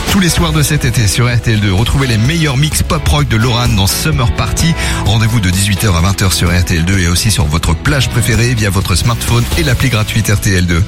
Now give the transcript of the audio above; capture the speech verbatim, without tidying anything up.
Tous les soirs de cet été sur R T L deux, retrouvez les meilleurs mix pop-rock de Lorraine dans Summer Party. Rendez-vous de dix-huit heures à vingt heures sur R T L deux et aussi sur votre plage préférée via votre smartphone et l'appli gratuite R T L deux.